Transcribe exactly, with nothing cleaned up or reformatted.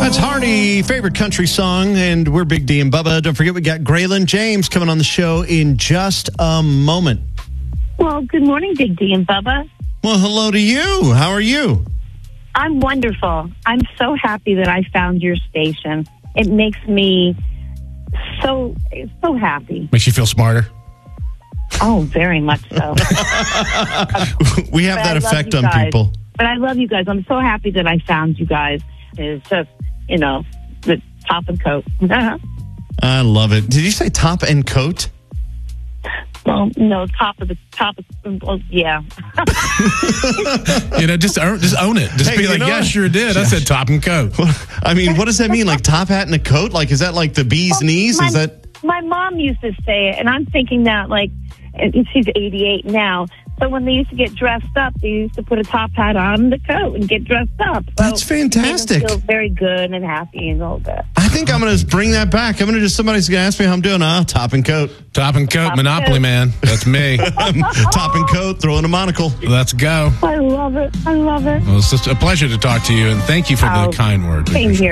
That's Hardy, favorite country song, and we're Big D and Bubba. Don't forget, we got Graylin James coming on the show in just a moment. Well, good morning, Big D and Bubba. Well, hello to you. How are you? I'm wonderful. I'm so happy that I found your station. It makes me so, so happy. Makes you feel smarter? Oh, very much so. We have But that I love effect you on guys. people. But I love you guys. I'm so happy that I found you guys. It's just, you know, the top and coat. I love it. Did you say top and coat? Well, no, top of the top of, well, yeah. You know, just own, just own it. Just Hey, be you like, know yeah, what? sure did. I said top and coat. I mean, what does that mean? Like top hat and a coat? Like, is that like the bee's Well, knees? my, Is that? My mom used to say it, and I'm thinking that, like, and she's eighty-eight now. So when they used to get dressed up, they used to put a top hat on the coat and get dressed up. So That's fantastic. It made them feel very good and happy and all that. I think I'm going to bring that back. I'm going to just, somebody's going to ask me how I'm doing. Ah, top and coat. Top and coat, Top Monopoly coat. man. That's me. Top and coat, throwing a monocle. Let's go. I love it. I love it. Well, it's just a pleasure to talk to you, and thank you for Oh, the kind words. We Same appreciate it. here.